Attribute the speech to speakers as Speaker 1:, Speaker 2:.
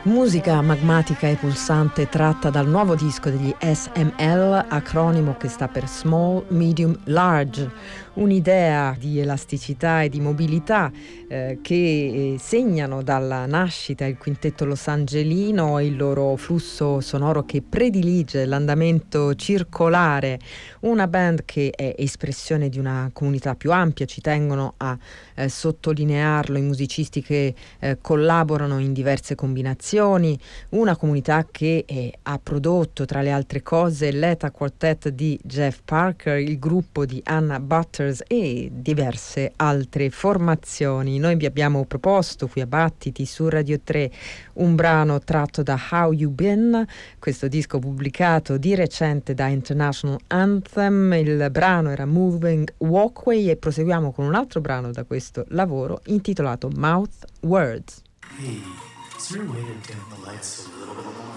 Speaker 1: Musica magmatica e pulsante tratta dal nuovo disco degli SML, acronimo che sta per Small, Medium, Large, un'idea di elasticità e di mobilità che segnano dalla nascita il quintetto losangelino e il loro flusso sonoro che predilige l'andamento circolare, una band che è espressione di una comunità più ampia, ci tengono a sottolinearlo i musicisti che collaborano in diverse combinazioni, una comunità che ha prodotto tra le altre cose l'ETA Quartet di Jeff Parker, il gruppo di Anna Butters e diverse altre formazioni. Noi vi abbiamo proposto qui a Battiti su Radio 3 un brano tratto da How You Been, questo disco pubblicato di recente da International Anthem. Il brano era Moving Walkway e proseguiamo con un altro brano da questo lavoro intitolato Mouth Words.
Speaker 2: Hey, is there a way to dim the lights a little bit more?